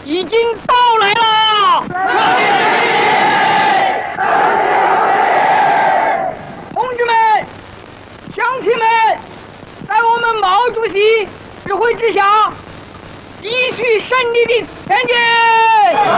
已经到来了。同志们、乡亲们，在我们毛主席指挥之下，继续胜利的前进。